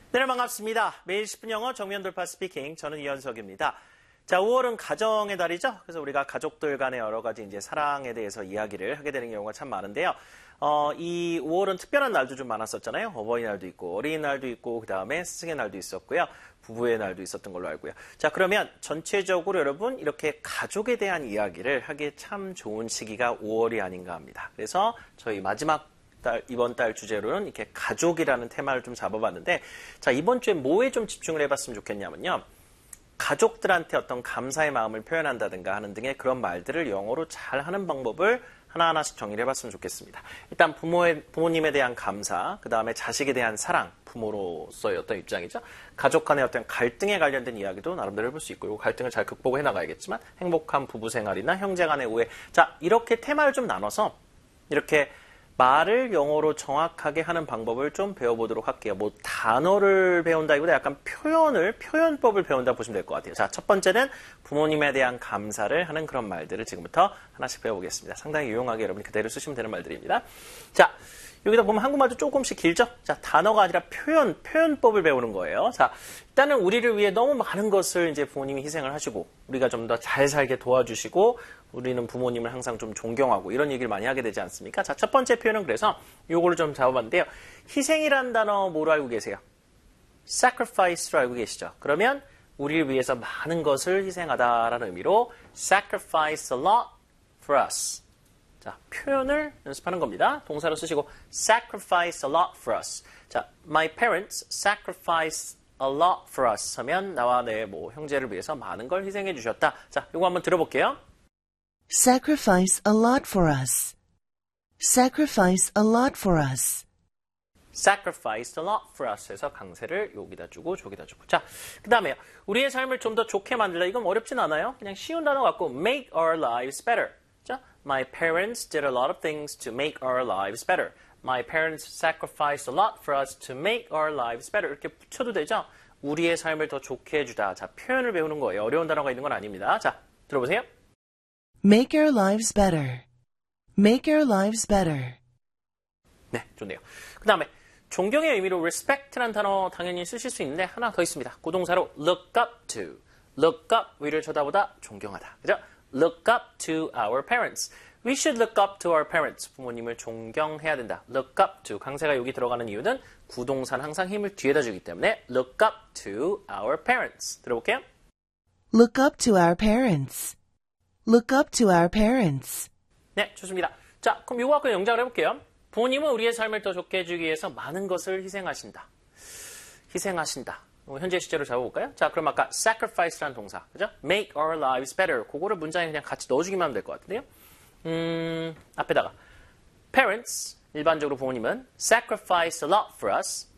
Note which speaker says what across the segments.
Speaker 1: 네, 반갑습니다. 매일 10분 영어 정면 돌파 스피킹. 저는 이현석입니다. 자, 5월은 가정의 달이죠. 그래서 우리가 가족들 간의 여러 가지 이제 사랑에 대해서 이야기를 하게 되는 경우가 참 많은데요. 이 5월은 특별한 날도 좀 많았었잖아요. 어버이날도 있고, 어린이날도 있고, 그 다음에 스승의 날도 있었고요. 부부의 날도 있었던 걸로 알고요. 자, 그러면 전체적으로 여러분 이렇게 가족에 대한 이야기를 하기 참 좋은 시기가 5월이 아닌가 합니다. 그래서 저희 마지막 이번 달 주제로는 이렇게 가족이라는 테마를 좀 잡아봤는데, 자, 이번 주에 뭐에 좀 집중을 해봤으면 좋겠냐면요. 가족들한테 어떤 감사의 마음을 표현한다든가 하는 등의 그런 말들을 영어로 잘 하는 방법을 하나하나씩 정리를 해봤으면 좋겠습니다. 일단 부모님에 대한 감사, 그 다음에 자식에 대한 사랑, 부모로서의 어떤 입장이죠. 가족 간의 어떤 갈등에 관련된 이야기도 나름대로 해볼 수 있고, 이 갈등을 잘 극복해 나가야겠지만, 행복한 부부 생활이나 형제 간의 우애. 자, 이렇게 테마를 좀 나눠서 이렇게 말을 영어로 정확하게 하는 방법을 좀 배워보도록 할게요. 뭐 단어를 배운다기보다 약간 표현법을 배운다 보시면 될 것 같아요. 자, 첫 번째는 부모님에 대한 감사를 하는 그런 말들을 지금부터 하나씩 배워보겠습니다. 상당히 유용하게 여러분이 그대로 쓰시면 되는 말들입니다. 자, 여기다 보면 한국말도 조금씩 길죠? 자, 단어가 아니라 표현법을 배우는 거예요. 자, 일단은 우리를 위해 너무 많은 것을 이제 부모님이 희생을 하시고, 우리가 좀 더 잘 살게 도와주시고, 우리는 부모님을 항상 좀 존경하고, 이런 얘기를 많이 하게 되지 않습니까? 자, 첫 번째 표현은 그래서 요거를 좀 잡아봤는데요. 희생이란 단어 뭐로 알고 계세요? sacrifice로 알고 계시죠? 그러면 우리를 위해서 많은 것을 희생하다라는 의미로 sacrifice a lot for us. 자, 표현을 연습하는 겁니다. 동사로 쓰시고 sacrifice a lot for us. 자, my parents sacrifice a lot for us 하면 나와 내 형제를 위해서 많은 걸 희생해 주셨다. 자, 이거 한번 들어볼게요.
Speaker 2: Sacrifice a lot for us. Sacrifice a lot for us.
Speaker 1: sacrifice a lot for us 해서 강세를 여기다 주고 저기다 주고. 자, 그 다음에요. 우리의 삶을 좀 더 좋게 만들다. 이건 어렵진 않아요. 그냥 쉬운 단어 갖고 make our lives better. 자, my parents did a lot of things to make our lives better. My parents sacrificed a lot for us to make our lives better. 이렇게 붙여도 되죠? 우리의 삶을 더 좋게 해주다. 자, 표현을 배우는 거예요. 어려운 단어가 있는 건 아닙니다. 자, 들어보세요.
Speaker 2: Make our lives better. Make our lives better.
Speaker 1: 네, 좋네요. 그 다음에 존경의 의미로 respect라는 단어 당연히 쓰실 수 있는데 하나 더 있습니다. 고동사로 look up to. look up, 위를 쳐다보다, 존경하다. 그죠? look up to our parents. We should look up to our parents. 부모님을 존경해야 된다. look up to. 강세가 여기 들어가는 이유는 구동사는 항상 힘을 뒤에다 주기 때문에 look up to our parents. 들어볼게요.
Speaker 2: Look up to our parents. Look up to our parents.
Speaker 1: 네, 좋습니다. 자, 그럼 이거 갖고 영작을 해볼게요. 부모님은 우리의 삶을 더 좋게 해주기 위해서 많은 것을 희생하신다. 희생하신다. 현재 시제로 잡아볼까요? 자, 그럼 아까 sacrifice라는 동사, 그죠? make our lives better. 그거를 문장에 그냥 같이 넣어주기만 하면 될 것 같은데요. 앞에다가 parents, 일반적으로 부모님은 sacrifice a lot for us.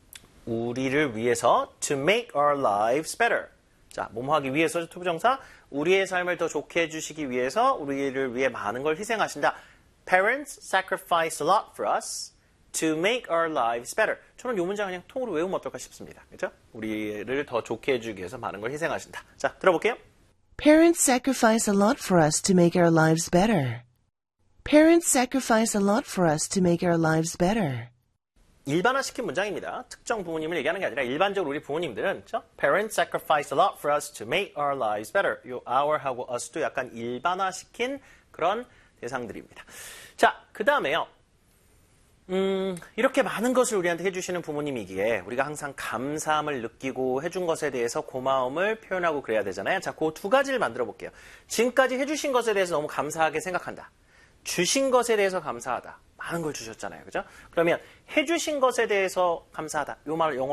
Speaker 1: 우리를 위해서 to make our lives better. 자, 뭐뭐 하기 위해서 투부정사, 우리의 삶을 더 좋게 해주시기 위해서 우리를 위해 많은 걸 희생하신다. Parents sacrifice a lot for us to make our lives better. 저는 이 문장 그냥 통으로 외우면 어떨까 싶습니다. 그렇죠? 우리를 더 좋게 해주기 위해서 많은 걸 희생하신다. 자, 들어볼게요.
Speaker 2: Parents sacrifice a lot for us to make our lives better. Parents sacrifice a lot for us to make our lives better.
Speaker 1: 일반화시킨 문장입니다. 특정 부모님을 얘기하는 게 아니라 일반적으로 우리 부모님들은 그렇죠? Parents sacrifice a lot for us to make our lives better. 요 our하고 us도 약간 일반화시킨 그런 대상들입니다. 자, 그 다음에요. 이렇게 많은 것을 우리한테 해주시는 부모님이기에 우리가 항상 감사함을 느끼고 해준 것에 대해서 고마움을 표현하고 그래야 되잖아요. 자, 그 두 가지를 만들어 볼게요. 지금까지 해주신 것에 대해서 너무 감사하게 생각한다. 주신 것에 대해서 감사하다. 많은 걸 주셨잖아요. 그죠? 그러면 해주신 것에 대해서 감사하다. 이 말을 영어로